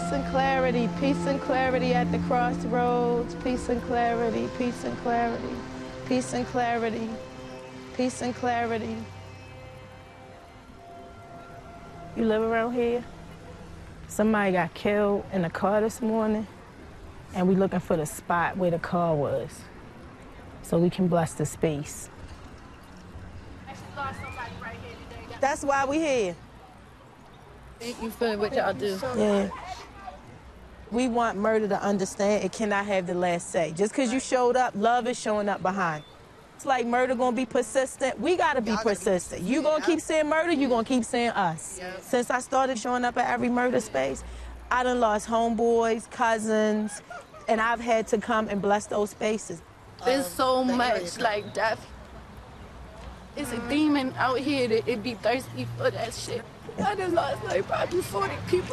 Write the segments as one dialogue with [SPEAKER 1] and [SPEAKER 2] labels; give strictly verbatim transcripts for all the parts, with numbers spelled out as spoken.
[SPEAKER 1] peace and clarity, peace and clarity at the crossroads, peace and clarity, peace and clarity, peace and clarity, peace and clarity. You live around here? Somebody got killed in a car this morning, and we looking for the spot where the car was, so we can bless the space. That's why we here.
[SPEAKER 2] Thank you for what y'all do.
[SPEAKER 1] Yeah. We want murder to understand it cannot have the last say. Just because you showed up, love is showing up behind. It's like murder gonna be persistent. We gotta be persistent. You gonna keep saying murder, you gonna keep saying us. Since I started showing up at every murder space, I done lost homeboys, cousins, and I've had to come and bless those spaces.
[SPEAKER 2] There's so much like death. It's a demon out here that it be thirsty for that shit. I done lost like probably forty people.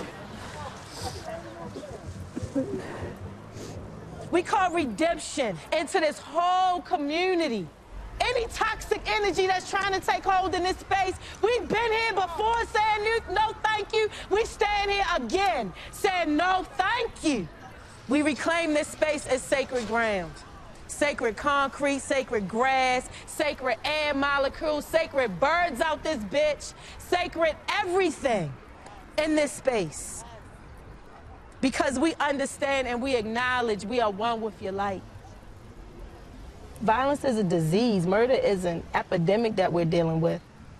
[SPEAKER 1] We call redemption into this whole community. Any toxic energy that's trying to take hold in this space, we've been here before saying no thank you. We stand here again saying no thank you. We reclaim this space as sacred ground. Sacred concrete, sacred grass, sacred air molecules, sacred birds out this bitch, sacred everything in this space. Because we understand and we acknowledge we are one with your light. Violence is a disease. Murder is an epidemic that we're dealing with.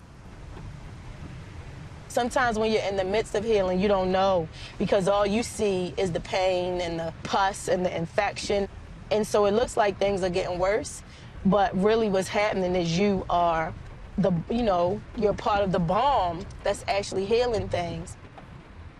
[SPEAKER 1] Sometimes when you're in the midst of healing, you don't know because all you see is the pain and the pus and the infection. And so it looks like things are getting worse, but really what's happening is you are the, you know, you're part of the balm that's actually healing things.